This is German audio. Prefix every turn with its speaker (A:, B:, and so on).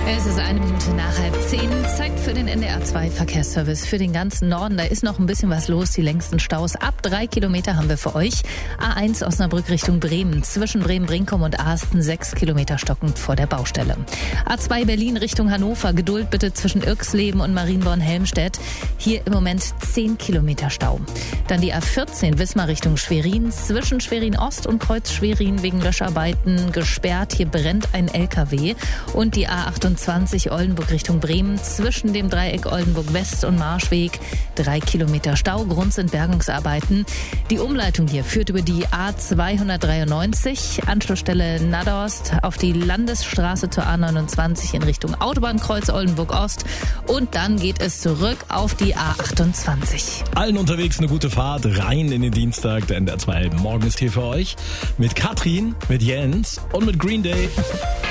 A: Es ist 9:01. Zeit für den NDR2 Verkehrsservice für den ganzen Norden. Da ist noch ein bisschen was los. Die längsten Staus ab 3 Kilometer haben wir für euch. A1 Osnabrück Richtung Bremen. Zwischen Bremen-Brinkum und Asten 6 Kilometer stockend vor der Baustelle. A2 Berlin Richtung Hannover. Geduld bitte zwischen Irxleben und Marienborn-Helmstedt. Hier im Moment 10 Kilometer Stau. Dann die A14 Wismar Richtung Schwerin. Zwischen Schwerin Ost und Kreuz Schwerin wegen Löscharbeiten gesperrt. Hier brennt ein LKW. Und die A28 Oldenburg Richtung Bremen. Zwischen dem Dreieck Oldenburg West und Marschweg 3 Kilometer Stau. Grund sind Bergungsarbeiten. Die Umleitung hier führt über die A293, Anschlussstelle Nadorst, auf die Landesstraße zur A29 in Richtung Autobahnkreuz Oldenburg Ost. Und dann geht es zurück auf die A28.
B: Allen unterwegs eine gute Fahrt rein in den Dienstag. Der NDR2 Morgen ist hier für euch mit Katrin, mit Jens und mit Green Day.